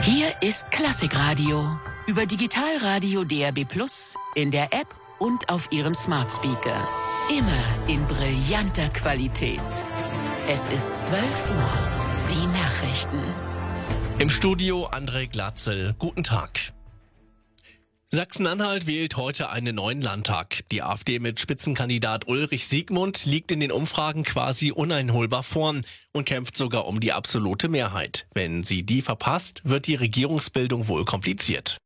Hier ist Klassikradio über Digitalradio DAB+, in der App und auf Ihrem Smart Speaker. Immer in brillanter Qualität. Es ist 12 Uhr. Die Nachrichten. Im Studio André Glatzel. Guten Tag. Sachsen-Anhalt wählt heute einen neuen Landtag. Die AfD mit Spitzenkandidat Ulrich Siegmund liegt in den Umfragen quasi uneinholbar vorn und kämpft sogar um die absolute Mehrheit. Wenn sie die verpasst, wird die Regierungsbildung wohl kompliziert.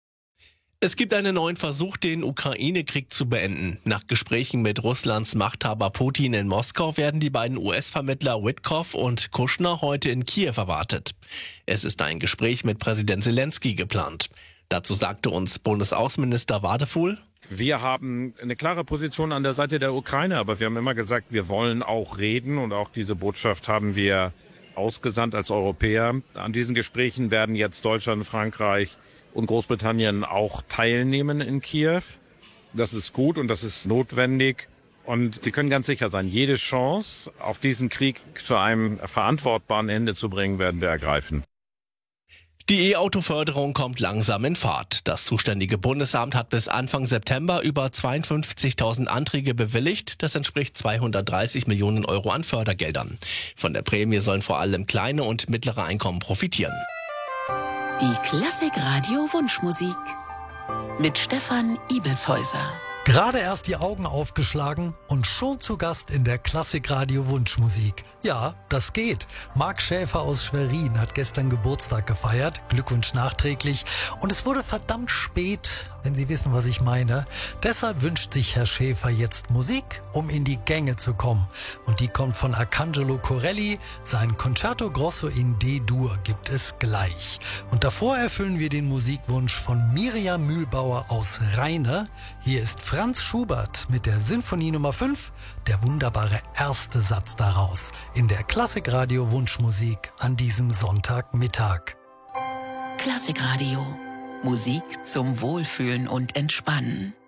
Es gibt einen neuen Versuch, den Ukraine-Krieg zu beenden. Nach Gesprächen mit Russlands Machthaber Putin in Moskau werden die beiden US-Vermittler Witkoff und Kushner heute in Kiew erwartet. Es ist ein Gespräch mit Präsident Zelensky geplant. Dazu sagte uns Bundesaußenminister Wadefuhl: Wir haben eine klare Position an der Seite der Ukraine, aber wir haben immer gesagt, wir wollen auch reden und auch diese Botschaft haben wir ausgesandt als Europäer. An diesen Gesprächen werden jetzt Deutschland, Frankreich und Großbritannien auch teilnehmen in Kiew. Das ist gut und das ist notwendig. Und Sie können ganz sicher sein, jede Chance, auch diesen Krieg zu einem verantwortbaren Ende zu bringen, werden wir ergreifen. Die E-Auto-Förderung kommt langsam in Fahrt. Das zuständige Bundesamt hat bis Anfang September über 52.000 Anträge bewilligt. Das entspricht 230 Millionen Euro an Fördergeldern. Von der Prämie sollen vor allem kleine und mittlere Einkommen profitieren. Die Klassikradio Wunschmusik mit Stefan Ibelshäuser. Gerade erst die Augen aufgeschlagen und schon zu Gast in der Klassikradio Wunschmusik. Ja, das geht. Marc Schäfer aus Schwerin hat gestern Geburtstag gefeiert. Glückwunsch nachträglich. Und es wurde verdammt spät, wenn Sie wissen, was ich meine. Deshalb wünscht sich Herr Schäfer jetzt Musik, um in die Gänge zu kommen. Und die kommt von Arcangelo Corelli. Sein Concerto Grosso in D-Dur gibt es gleich. Und davor erfüllen wir den Musikwunsch von Miriam Mühlbauer aus Rheine. Hier ist Franz Schubert mit der Sinfonie Nummer 5, der wunderbare erste Satz daraus, in der Klassikradio Wunschmusik an diesem Sonntagmittag. Klassikradio. Musik zum Wohlfühlen und Entspannen.